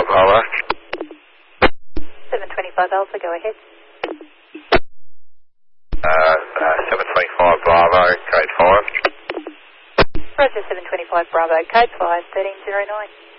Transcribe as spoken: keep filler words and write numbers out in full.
Bravo. seven twenty-five Alpha, go ahead. Uh, uh, seven twenty-five Bravo, code five. Roger, seven twenty-five Bravo, code five, thirteen zero nine.